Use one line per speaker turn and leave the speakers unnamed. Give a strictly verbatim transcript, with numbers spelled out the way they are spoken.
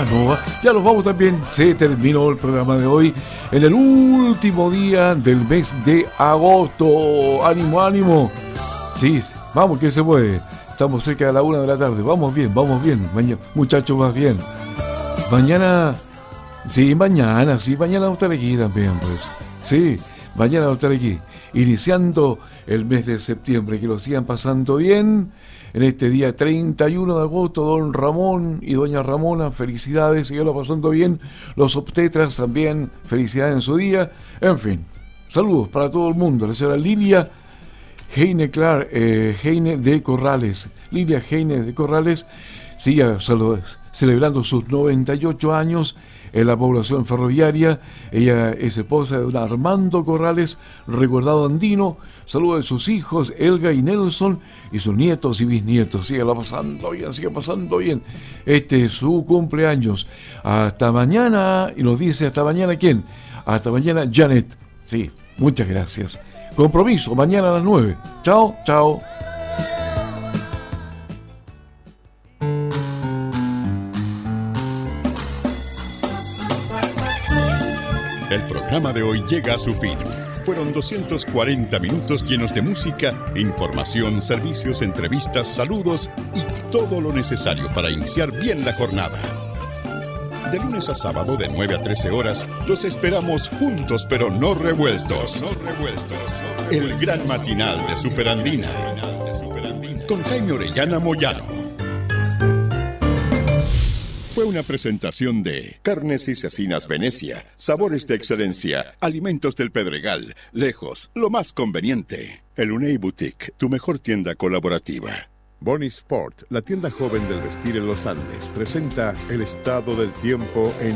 verano. Ya nos vamos también. Se terminó el programa de hoy en el último día del mes de agosto. Ánimo, ánimo. Sí, vamos que se puede. Estamos cerca de la una de la tarde. Vamos bien, vamos bien. Mañana, muchachos, más bien. Mañana, sí, mañana, sí, mañana vamos a estar aquí también, pues. Sí, mañana vamos a estar aquí. Iniciando el mes de septiembre. Que lo sigan pasando bien. En este día treinta y uno de agosto, don Ramón y doña Ramona, felicidades, síganlo pasando bien. Los obstetras también, felicidades en su día. En fin, saludos para todo el mundo. La señora Lilia Heine, Clar, eh, Heine de Corrales. Lilia Heine de Corrales sigue saludos, celebrando sus noventa y ocho años en la población ferroviaria. Ella es esposa de don Armando Corrales, recordado andino. Saludos de sus hijos, Elga y Nelson, y sus nietos y bisnietos. Sigue pasando bien, sigue pasando bien. Este es su cumpleaños. Hasta mañana, y nos dice hasta mañana, ¿quién? Hasta mañana, Janet. Sí, muchas gracias. Compromiso, mañana a las nueve. Chao, chao.
El programa de hoy llega a su fin. Fueron doscientos cuarenta minutos llenos de música, información, servicios, entrevistas, saludos y todo lo necesario para iniciar bien la jornada. De lunes a sábado de nueve a trece horas, los esperamos juntos pero no revueltos. No revueltos. El gran matinal de Superandina. Con Jaime Orellana Moyano. Fue una presentación de Carnes y Cecinas Venecia, sabores de excelencia, alimentos del Pedregal, lejos, lo más conveniente. El Unei Boutique, tu mejor tienda colaborativa. Bonnie Sport, la tienda joven del vestir en los Andes, presenta el estado del tiempo en